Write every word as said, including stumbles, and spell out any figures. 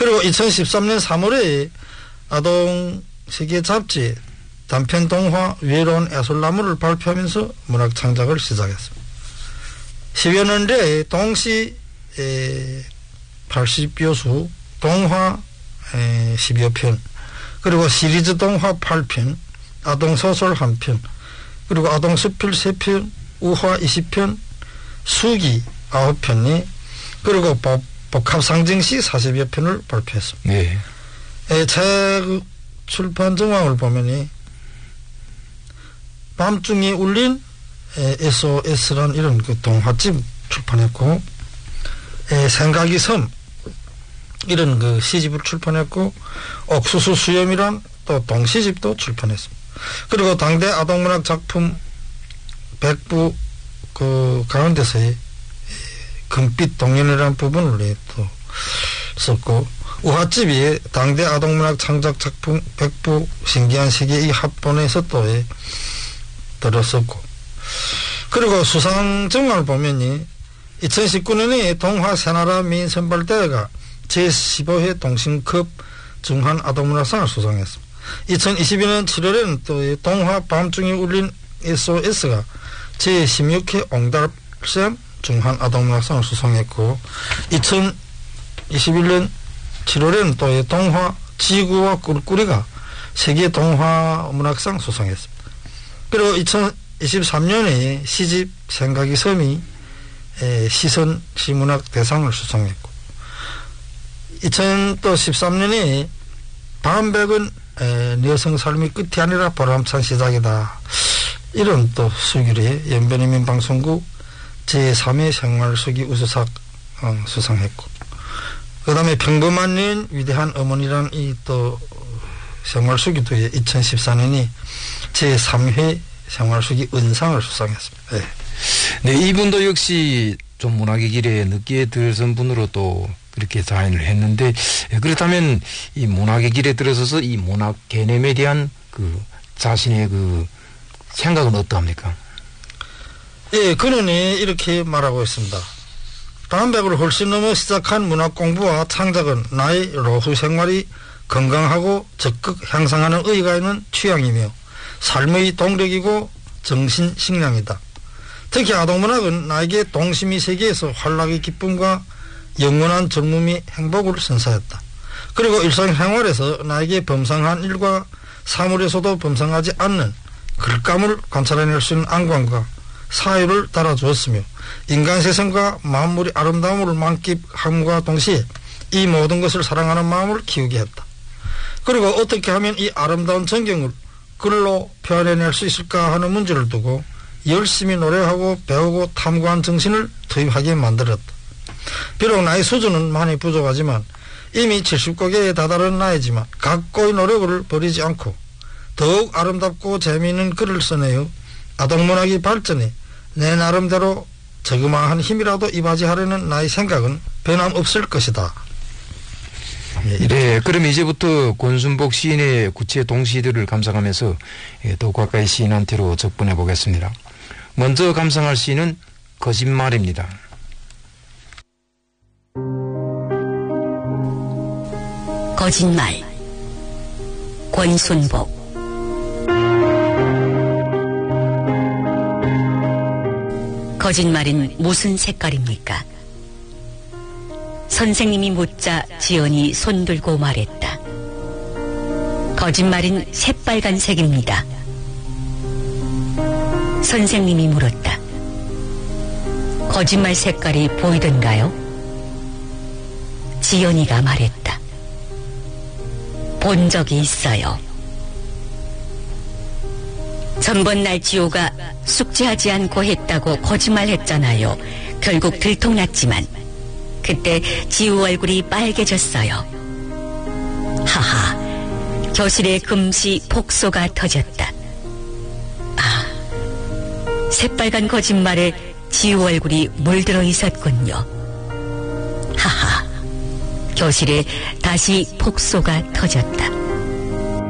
그리고 이천십삼 년 삼월에 아동 세계 잡지 단편 동화 외로운 애솔나무를 발표하면서 문학 창작을 시작했습니다. 십여 년 내에 동시 팔십여 수, 동화 십여 편, 그리고 시리즈 동화 팔 편, 아동소설 한 편, 그리고 아동수필 세 편, 우화 이십 편, 수기 아홉 편이, 그리고 복, 복합상징시 사십여 편을 발표했습니다. 네. 책 출판 정황을 보면이 밤중에 울린 에스오에스라는 이런 그 동화집 출판했고, 에, 생각이 섬 이런 그 시집을 출판했고, 옥수수 수염이란 또 동시집도 출판했습니다. 그리고 당대 아동문학 작품 백부 그 가운데서의 금빛 동연이라는 부분을 또 썼고, 우화집이 당대 아동문학 창작 작품 백부 신기한 세계 이 합본에서 또 들었었고, 그리고 수상 정황을 보면이 이천십구 년에 동화 새나라 미인 선발대회가 제십오 회 동신급 중한 아동문학상을 수상했습니다. 이천이십이 년 칠월에는 또 동화 밤중에 울린 에스오에스가 제십육 회 옹달샘 중한 아동문학상을 수상했고, 이천이십일 년 칠월에는 또 동화 지구와 꿀꿀이가 세계 동화 문학상 수상했습니다. 그리고 이천이십삼 년에 시집 생각이 섬이 시선 시문학 대상을 수상했고, 이천십삼 년에 밤백은 여성 삶의 끝이 아니라 보람찬 시작이다, 이런 또 수기로 연변인민 방송국 제삼 회 생활수기 우수상 어, 수상했고, 그 다음에 평범한 여인 위대한 어머니라는 이 또 생활수기도 이천십사 년이 제삼 회 생활수기 은상을 수상했습니다. 네. 네, 이분도 역시 좀 문학의 길에 늦게 들선 분으로 또 그렇게 자인을 했는데, 그렇다면 이 문학의 길에 들어서서 이 문학 개념에 대한 그 자신의 그 생각은 어떠합니까? 예, 그는 이렇게 말하고 있습니다. 반백을 훨씬 넘어 시작한 문학 공부와 창작은 나의 노후 생활이 건강하고 적극 향상하는 의의가 있는 취향이며 삶의 동력이고 정신 식량이다. 특히 아동문학은 나에게 동심의 세계에서 활락의 기쁨과 영원한 젊음의 행복을 선사했다. 그리고 일상생활에서 나에게 범상한 일과 사물에서도 범상하지 않는 글감을 관찰해낼 수 있는 안광과 사유를 달아주었으며, 인간 세상과 만물의 아름다움을 만끽함과 동시에 이 모든 것을 사랑하는 마음을 키우게 했다. 그리고 어떻게 하면 이 아름다운 전경을 글로 표현해낼 수 있을까 하는 문제를 두고 열심히 노력하고 배우고 탐구한 정신을 투입하게 만들었다. 비록 나의 수준은 많이 부족하지만 이미 칠십 곡에 다다른 나이지만 각고의 노력을 버리지 않고 더욱 아름답고 재미있는 글을 써내어 아동문학이 발전해 내 나름대로 저그마한 힘이라도 이바지하려는 나의 생각은 변함없을 것이다. 네, 네, 그럼 이제부터 권순복 시인의 구체 동시들을 감상하면서 더 가까이 시인한테로 접근해 보겠습니다. 먼저 감상할 시인은 거짓말입니다. 거짓말, 권순복. 거짓말은 무슨 색깔입니까? 선생님이 묻자 지연이 손들고 말했다. 거짓말은 새빨간색입니다. 선생님이 물었다. 거짓말 색깔이 보이던가요? 지연이가 말했다. 본 적이 있어요. 전번 날 지호가 숙제하지 않고 했다고 거짓말했잖아요. 결국 들통났지만 그때 지호 얼굴이 빨개졌어요. 하하, 교실에 금시 폭소가 터졌다. 아, 새빨간 거짓말에 지호 얼굴이 물들어 있었군요. 하하, 교실에 다시 폭소가 터졌다.